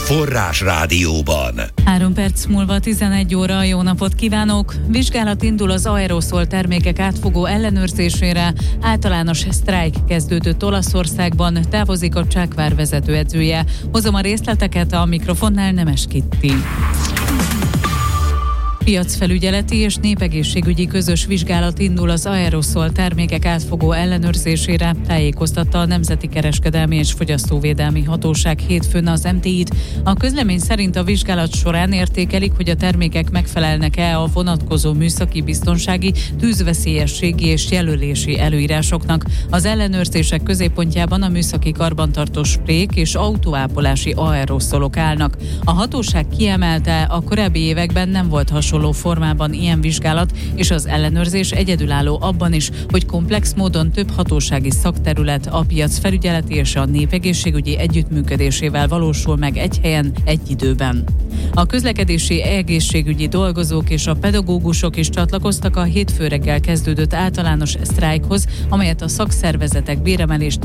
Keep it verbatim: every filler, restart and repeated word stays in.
Forrás Rádióban. Három perc múlva tizenegy óra, jó napot kívánok! Vizsgálat indul az aeroszol termékek átfogó ellenőrzésére. Általános sztrájk kezdődött Olaszországban, távozik a Csákvár vezetőedzője. Hozom a részleteket, a mikrofonnál Nemes Kitti. Piacfelügyeleti és népegészségügyi közös vizsgálat indul az aeroszol termékek átfogó ellenőrzésére, tájékoztatta a Nemzeti Kereskedelmi és Fogyasztóvédelmi Hatóság hétfőn az em té í-t. A közlemény szerint a vizsgálat során értékelik, hogy a termékek megfelelnek-e a vonatkozó műszaki, biztonsági, tűzveszélyességi és jelölési előírásoknak. Az ellenőrzések középpontjában a műszaki karbantartó sprék és autóápolási aeroszolok állnak. A hatóság kiemelte, a korábbi években nem volt hasonló formában ilyen vizsgálat, és az ellenőrzés egyedülálló abban is, hogy komplex módon több hatósági szakterület a piacfelügyeleti és a népegészségügyi együttműködésével valósul meg egy helyen, egy időben. A közlekedési egészségügyi dolgozók és a pedagógusok is csatlakoztak a hétfő reggel kezdődött általános sztrájkhoz, amelyet a szakszervezetek béremelést